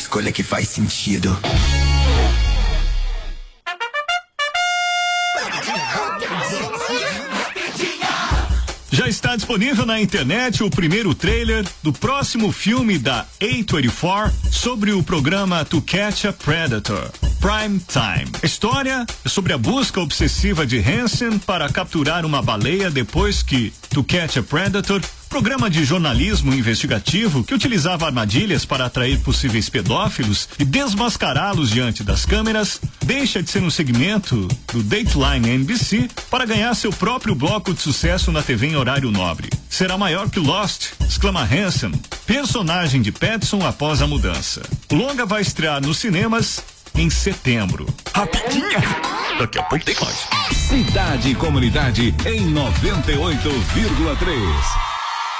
escolha que faz sentido. Já está disponível na internet o primeiro trailer do próximo filme da A24 sobre o programa To Catch a Predator, Prime Time. A história é sobre a busca obsessiva de Hansen para capturar uma baleia depois que To Catch a Predator, programa de jornalismo investigativo que utilizava armadilhas para atrair possíveis pedófilos e desmascará-los diante das câmeras, deixa de ser um segmento do Dateline NBC para ganhar seu próprio bloco de sucesso na TV em horário nobre. Será maior que Lost, exclama Hansen, personagem de Petson após a mudança. O longa vai estrear nos cinemas em setembro. Rapidinha! Daqui a pouco tem mais. Cidade e Comunidade em 98,3.